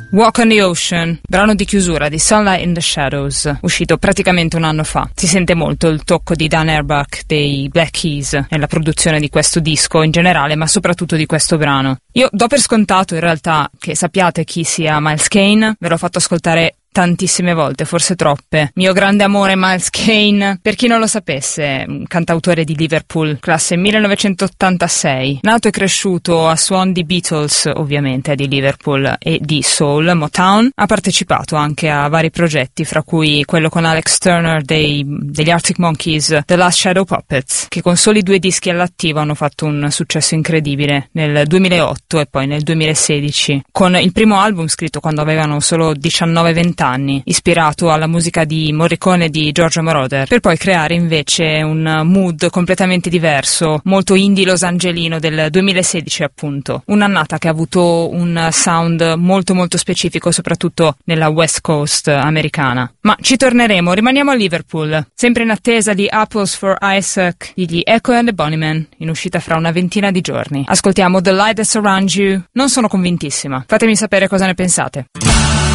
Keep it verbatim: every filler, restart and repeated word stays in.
Walk on the Ocean, brano di chiusura di Sunlight in the Shadows, uscito praticamente un anno fa. Si sente molto il tocco di Dan Auerbach dei Black Keys nella produzione di questo disco in generale, ma soprattutto di questo brano. Io do per scontato in realtà che sappiate chi sia Miles Kane, ve l'ho fatto ascoltare tantissime volte, forse troppe. Mio grande amore Miles Kane, per chi non lo sapesse, un cantautore di Liverpool, classe millenovecentottantasei, nato e cresciuto a suon di Beatles, ovviamente di Liverpool, e di soul, Motown. Ha partecipato anche a vari progetti, fra cui quello con Alex Turner dei, degli Arctic Monkeys, The Last Shadow Puppets, che con soli due dischi all'attivo hanno fatto un successo incredibile nel duemilaotto e poi nel duemilasedici, con il primo album scritto quando avevano solo diciannove venti anni, ispirato alla musica di Morricone e di Giorgio Moroder, per poi creare invece un mood completamente diverso, molto indie losangelino del duemilasedici appunto. Un'annata che ha avuto un sound molto molto specifico, soprattutto nella West Coast americana. Ma ci torneremo, rimaniamo a Liverpool, sempre in attesa di Apples for Isaac degli Echo and the Bunnymen, in uscita fra una ventina di giorni. Ascoltiamo The Light That Surrounds You. Non sono convintissima, fatemi sapere cosa ne pensate.